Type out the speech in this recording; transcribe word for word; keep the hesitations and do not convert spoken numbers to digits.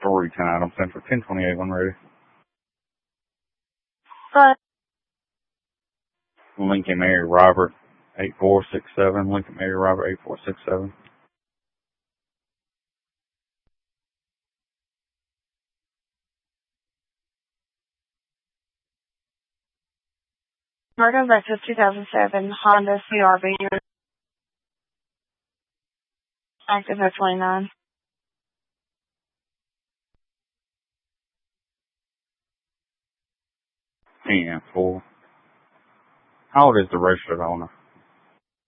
three ten items in for ten twenty-eight when ready. But Lincoln Mary Robert, eight four six seven. Lincoln Mary Robert, eight four six seven. Marco Lexus two thousand seven, Honda C R V, active at twenty-nine. ten four. How old is the registered owner?